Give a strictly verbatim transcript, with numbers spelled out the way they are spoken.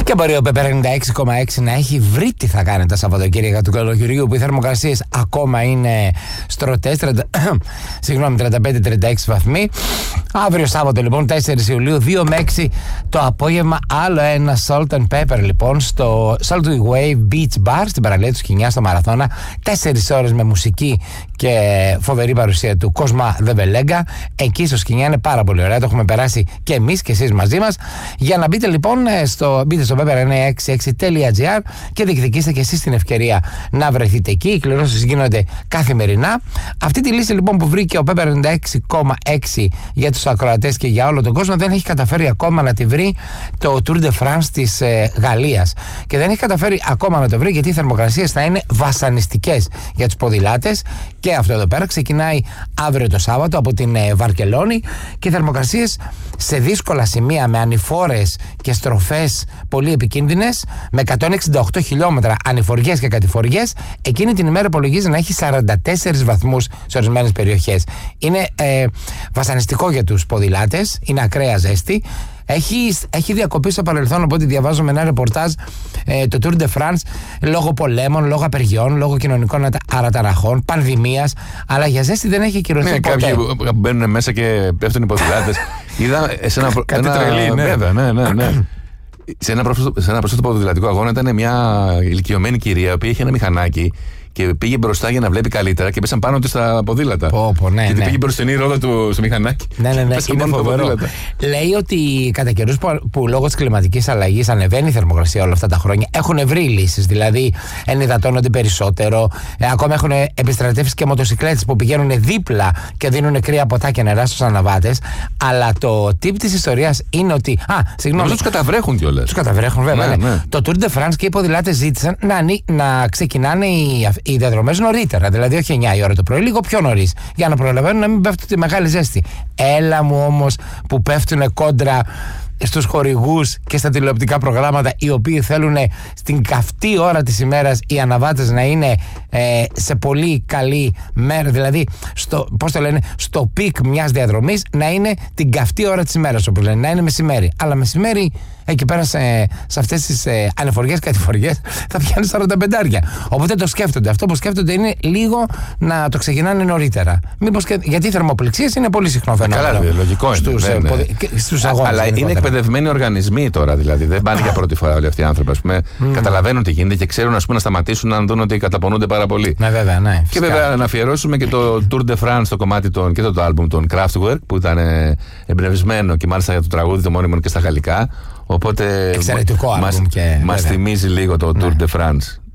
Και μπορεί ο Πέπερ ενενήντα έξι κόμμα έξι να έχει βρει τι θα κάνει τα Σαββατοκύριακα του καλοκαιριού, που οι θερμοκρασίες ακόμα είναι στρωτές, συγγνώμη, τριάντα πέντε τριάντα έξι βαθμοί. Αύριο Σάββατο λοιπόν, τέσσερις Ιουλίου, δύο με έξι το απόγευμα, άλλο ένα Salt and Pepper λοιπόν στο Saltway Wave Beach Bar στην παραλία του Σκηνιά στο Μαραθώνα. Τέσσερις ώρες με μουσική και φοβερή παρουσία του Κοσμά Δεβελέγκα. Εκεί στο Σκηνιά είναι πάρα πολύ ωραία, το έχουμε περάσει και εμείς και εσείς μαζί μας. Για να μπείτε λοιπόν, στο, μπείτε στο πέπερ εννιακόσια εξήντα έξι τελεία τζι άρ και διεκδικήστε και εσείς την ευκαιρία να βρεθείτε εκεί. Οι κληρώσεις γίνονται καθημερινά. Αυτή τη λύση λοιπόν που βρήκε ο Πέπερ ενενήντα έξι κόμμα έξι για τους ακροατές και για όλο τον κόσμο δεν έχει καταφέρει ακόμα να τη βρει το Tour de France της ε, Γαλλίας. Και δεν έχει καταφέρει ακόμα να το βρει γιατί οι θερμοκρασίες θα είναι βασανιστικές για τους ποδηλάτες. Και αυτό εδώ πέρα ξεκινάει αύριο το Σάββατο από την ε, Βαρκελόνη και οι θερμοκρασίες σε δύσκολα σημεία με ανηφόρες και στροφές πολύ επικίνδυνες, με εκατόν εξήντα οκτώ χιλιόμετρα ανηφοριές και κατηφοριές, εκείνη την ημέρα υπολογίζει να έχει σαράντα τέσσερις βαθμούς σε ορισμένες περιοχές. Είναι ε, βασανιστικό για τους ποδηλάτες, είναι ακραία ζέστη. Έχει, έχει διακοπεί στο παρελθόν, οπότε διαβάζω με ένα ρεπορτάζ ε, το Tour de France λόγω πολέμων, λόγω απεργιών, λόγω κοινωνικών αραταραχών, πανδημίας, αλλά για ζέστη δεν έχει κυρωθεί ναι, ποτέ. Κάποιοι μπαίνουν μέσα και πέφτουν οι ποδηλάτες. Είδα σε ένα, Κάτι ένα, τρελή, ναι. Βέβαια, ναι, ναι, ναι. σε ένα προσθέτο ποδηλατικό αγώνα ήταν μια ηλικιωμένη κυρία, η οποία είχε ένα μηχανάκι και πήγε μπροστά για να βλέπει καλύτερα και πέσαν πάνω του στα ποδήλατα. Πω, πω, ναι, γιατί ναι. πήγε μπροστινή ρόδα του στο μηχανάκι. Ναι, ναι, ναι. Είναι φοβερό. Λέει ότι κατά καιρούς που, που λόγω της κλιματικής αλλαγής ανεβαίνει η θερμοκρασία όλα αυτά τα χρόνια, έχουν βρει λύσεις. Δηλαδή ενυδατώνονται περισσότερο. Ε, ακόμα έχουν επιστρατεύσει και μοτοσυκλέτες που πηγαίνουν δίπλα και δίνουν κρύα ποτά και νερά στους αναβάτες. Αλλά το tip της ιστορίας είναι ότι. Α, συγγνώμη. Τους καταβρέχουν κιόλας. Τους καταβρέχουν, βέβαια. Ναι, ναι. Ναι. Το Tour de France και οι ποδηλάτες ζήτησαν να, να ξεκινάνε οι, οι διαδρομές νωρίτερα. Δηλαδή, όχι εννιά η ώρα το πρωί, λίγο πιο νωρίς. Για να προλαβαίνουν να μην πέφτουν τη μεγάλη ζέστη. Έλα μου όμως που πέφτουν κόντρα στους χορηγούς και στα τηλεοπτικά προγράμματα, οι οποίοι θέλουν στην καυτή ώρα της ημέρας οι αναβάτες να είναι ε, σε πολύ καλή μέρα, δηλαδή στο, πώς το λένε, στο πικ μιας διαδρομής να είναι την καυτή ώρα της ημέρας, όπως λένε, να είναι μεσημέρι. Αλλά μεσημέρι εκεί πέρα σε, σε αυτές τις ε, ανεφοριές, κατηφοριές θα πιάνει σαράντα πεντάρια. Οπότε το σκέφτονται. Αυτό που σκέφτονται είναι λίγο να το ξεκινάνε νωρίτερα. Μήπως και, γιατί οι θερμοπληξίες είναι πολύ συχνό φαινόμενο. Καλά, λογικό είναι. Στους, ναι, ναι. ποδι, στους αγώνες. Αλλά είναι εκπαιδευμένοι οργανισμοί τώρα, δηλαδή. Δεν πάνε για πρώτη φορά όλοι αυτοί οι άνθρωποι. Ας πούμε, mm. καταλαβαίνουν τι γίνεται και ξέρουν, ας πούμε, να σταματήσουν αν δουν ότι καταπονούνται πάρα πολύ. Ναι, βέβαια, ναι. Και βέβαια να αφιερώσουμε και το Tour de France στο κομμάτι των, και το, το album των Kraftwerk που ήταν εμπνευσμένο και μάλιστα για το τραγούδι το μόνιμο και στα γαλλικά. Οπότε εξαιρετικό μας, album και, μας θυμίζει λίγο το Tour de France.